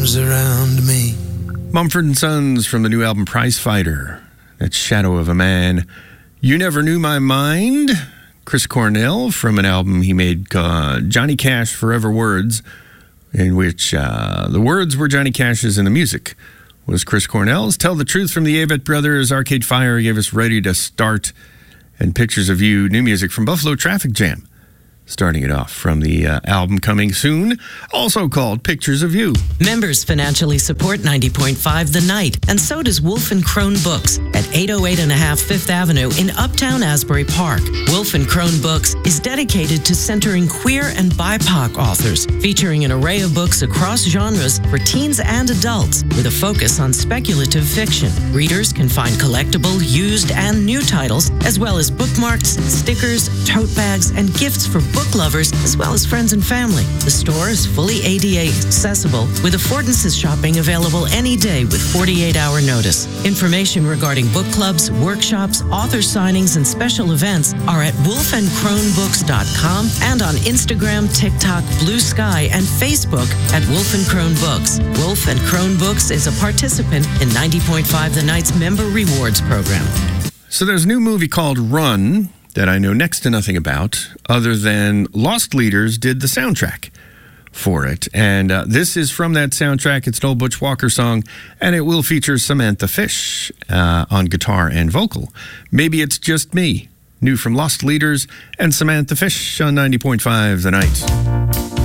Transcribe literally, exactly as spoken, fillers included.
arms around me. Mumford and Sons from the new album Prize Fighter. That Shadow of a Man. You Never Knew My Mind. Chris Cornell from an album he made, uh, Johnny Cash Forever Words, in which uh, the words were Johnny Cash's and the music was Chris Cornell's. Tell the Truth from the Avett Brothers. Arcade Fire gave us Ready to Start. And Pictures of You, new music from Buffalo Traffic Jam. Starting it off from the uh, album coming soon, also called Pictures of You. Members financially support ninety point five The Night, and so does Wolf and Crone Books at eight oh eight and a half Fifth Avenue in Uptown Asbury Park. Wolf and Crone Books is dedicated to centering queer and B I P O C authors, featuring an array of books across genres for teens and adults, with a focus on speculative fiction. Readers can find collectible, used, and new titles, as well as bookmarks, stickers, tote bags, and gifts for book lovers, as well as friends and family. The store is fully A D A accessible, with affordances shopping available any day with forty-eight hour notice. Information regarding book clubs, workshops, author signings, and special events are at wolf and crone books dot com and on Instagram, TikTok, Blue Sky, and Facebook at Wolf and Crone Books. Wolf and Crone Books is a participant in ninety point five The Night's Member Rewards Program. So there's a new movie called Run that I know next to nothing about, other than Lost Leaders did the soundtrack for it. And uh, this is from that soundtrack. It's an old Butch Walker song, and it will feature Samantha Fish uh, on guitar and vocal. Maybe It's Just Me, new from Lost Leaders and Samantha Fish on ninety point five The Night.